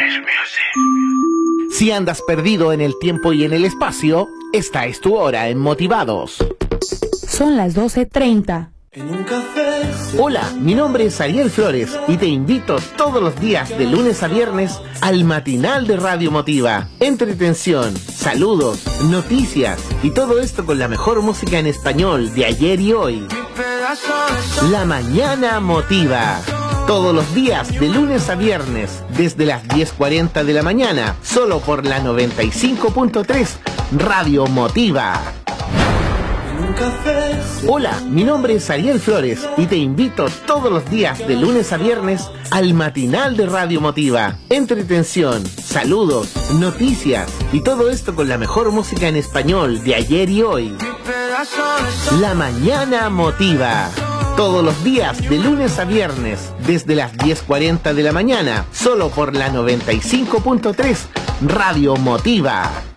Si andas perdido en el tiempo y en el espacio, esta es tu hora en Motivados. Son las 12:30. Hola, mi nombre es Ariel Flores y te invito todos los días de lunes a viernes al matinal de Radio Motiva. Entretención, saludos, noticias y todo esto con la mejor música en español de ayer y hoy. La Mañana Motiva. Todos los días de lunes a viernes desde las 10:40 de la mañana, solo por la 95.3 Radio Motiva. Hola, mi nombre es Ariel Flores y te invito todos los días de lunes a viernes al matinal de Radio Motiva. Entretención, saludos, noticias y todo esto con la mejor música en español de ayer y hoy. La Mañana Motiva. Todos los días de lunes a viernes desde las 10:40 de la mañana, solo por la 95.3 Radio Motiva.